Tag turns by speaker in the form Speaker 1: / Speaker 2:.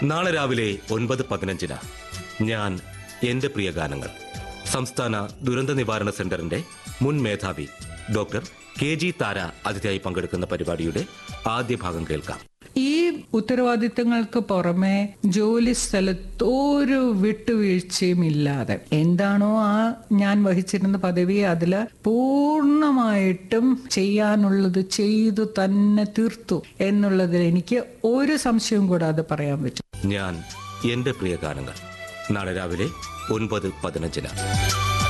Speaker 1: നാളെ രാവിലെ 9:15 ഞാൻ എന്റെ പ്രിയ ഗാനങ്ങൾ സംസ്ഥാന ദുരന്ത നിവാരണ സെന്ററിന്റെ മുൻ മേധാവി ഡോക്ടർ KG താര അതിഥിയായി പങ്കെടുക്കുന്ന പരിപാടിയുടെ ആദ്യ ഭാഗം കേൾക്കാം.
Speaker 2: ഈ ഉത്തരവാദിത്തങ്ങൾക്ക് പുറമെ ജോലി സ്ഥലത്ത് ഒരു വിട്ടുവീഴ്ചയും ഇല്ലാതെ എന്താണോ ഞാൻ വഹിച്ചിരുന്ന പദവി അതിൽ പൂർണ്ണമായിട്ടും ചെയ്യാനുള്ളത് ചെയ്തു തന്നെ തീർത്തു എന്നുള്ളതിൽ എനിക്ക് ഒരു സംശയവും കൂടാതെ പറയാൻ പറ്റും.
Speaker 1: ഞാൻ എന്റെ പ്രിയ ഗാനങ്ങൾ നാളെ രാവിലെ 9:15.